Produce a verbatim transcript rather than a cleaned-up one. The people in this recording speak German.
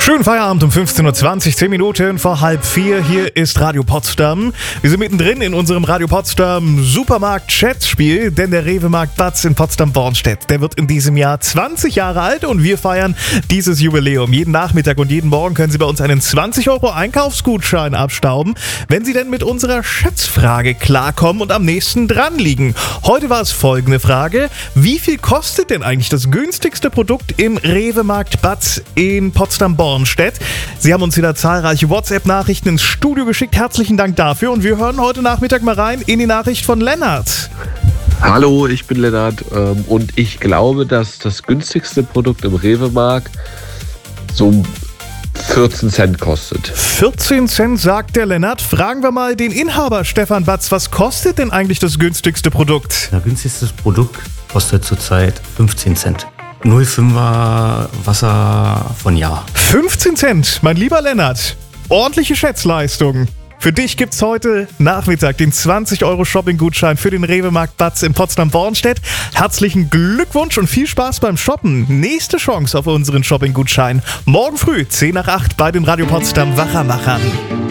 Schönen Feierabend um fünfzehn Uhr zwanzig, zehn Minuten vor halb vier. Hier ist Radio Potsdam. Wir sind mittendrin in unserem Radio Potsdam Supermarkt-Chat-Spiel, denn der Rewe-Markt Batz in Potsdam-Bornstedt, der wird in diesem Jahr zwanzig Jahre alt und wir feiern dieses Jubiläum. Jeden Nachmittag und jeden Morgen können Sie bei uns einen zwanzig Euro Einkaufsgutschein abstauben, wenn Sie denn mit unserer Schätzfrage klarkommen und am nächsten dran liegen. Heute war es folgende Frage: Wie viel kostet denn eigentlich das günstigste Produkt im Rewe-Markt Batz in Potsdam-Bornstedt? Sie haben uns wieder zahlreiche WhatsApp-Nachrichten ins Studio geschickt. Herzlichen Dank dafür und wir hören heute Nachmittag mal rein in die Nachricht von Lennart. Hallo, ich bin Lennart ähm, und ich glaube, dass das günstigste Produkt im Rewe-Markt so vierzehn Cent kostet. vierzehn Cent, sagt der Lennart. Fragen wir mal den Inhaber Stefan Batz. Was kostet denn eigentlich das günstigste Produkt? Das günstigste Produkt kostet zurzeit fünfzehn Cent. null Komma fünfer Wasser von Ja. fünfzehn Cent, mein lieber Lennart. Ordentliche Schätzleistung. Für dich gibt's heute Nachmittag den zwanzig Euro Shopping-Gutschein für den Rewe-Markt Batz in Potsdam-Bornstedt. Herzlichen Glückwunsch und viel Spaß beim Shoppen. Nächste Chance auf unseren Shopping-Gutschein. Morgen früh, zehn nach acht bei den Radio Potsdam Wachermachern.